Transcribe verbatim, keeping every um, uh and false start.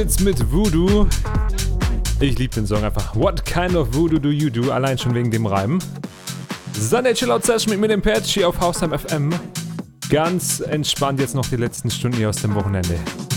Jetzt mit Voodoo. Ich liebe den Song einfach. What kind of Voodoo do you do? Allein schon wegen dem Reim. Sunday Chill Out Session mit mir, dem Patch hier auf Hausham F M. Ganz entspannt jetzt noch die letzten Stunden hier aus dem Wochenende.